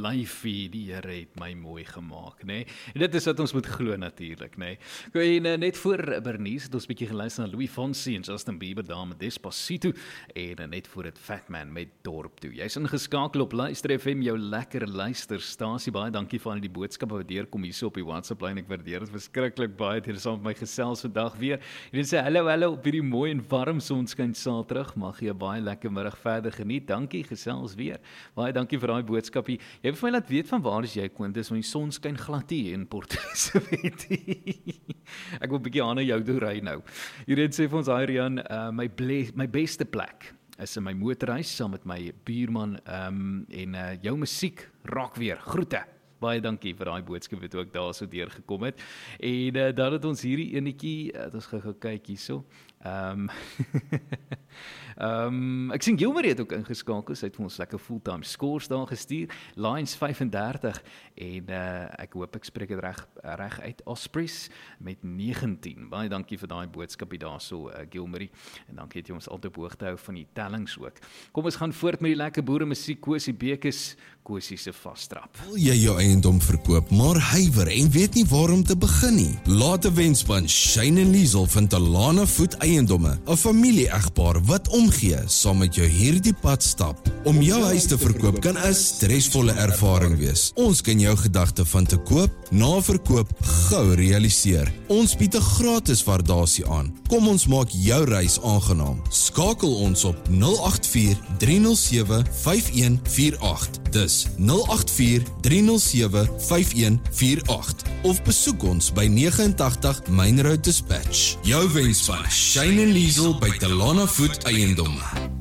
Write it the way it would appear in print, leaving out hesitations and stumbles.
lyfie, die Here het my mooi gemaak, nê? En dit is wat ons moet glo natuurlik, nê? En net voor Bernice het ons bietjie geluister na Louis Fonsi en Justin Bieber daar met Despacito en net voor dit Fat Man met Dorp toe. Jy's ingeskakel op Luister FM, jou lekker luisterstasie. Baie dankie vir al die boodskappe wat deurkom hierso op die WhatsApp lyn. Ek waardeer dit verskriklik baie. Hier saam met my gesels vandag weer. Jy sê hallo op hierdie mooi en warm sonskyn Saterdag. Mag jy 'n baie lekker middag verder geniet. Dankie, gesels weer. Baie dankie vir daai boodskapie. Jy het vir my laat weet van waar is jy, Quintus, want die son skyn glad hier in Port Elizabeth. Ek wil 'n bietjie aan na jou toe ry nou. Hierdie sê vir ons Adrian, my beste plek is in my motorhuis saam met my buurman en jou musiek raak weer. Groete. Baie dankie vir daai boodskap wat ook daar so deurgekom het. En dan het ons hierdie enetjie, ons gaan kyk hierso. Ek sien Gilmarie het ook ingeskakel, sy het vir ons lekker fulltime scores daar gestuur, Lions 35 en ek hoop ek spreek dit reg uit, Ospreys met 19. Baie dankie vir daai boodskapie daarso, Gilmarie, en dankie dat jy ons altyd op hoogte hou van die tellings ook. Kom ons gaan voort met die lekker boere musiek, Kosie Bekes, Kosie se vastrap. Wil jy jou eiendom verkoop, maar huiwer en weet nie waar om te begin nie? Laat 'n wenspan Shane en Liesel van Talana Voet Eiendomme, 'n familie-egpaar wat omgee saam met jou hierdie pad stap. Om jou huis te verkoop kan 'n stresvolle ervaring wees. Ons kan jou gedagte van te koop na verkoop gou realiseer. Ons bied 'n gratis waardasie aan. Kom ons maak jou reis aangenaam. Skakel ons op 084 307 5148. Dis 084 307 5148 of besoek ons by 89 Main Road Dispatch. Jou wenspan Shane en Liesel by Talana Voet Eiendomme.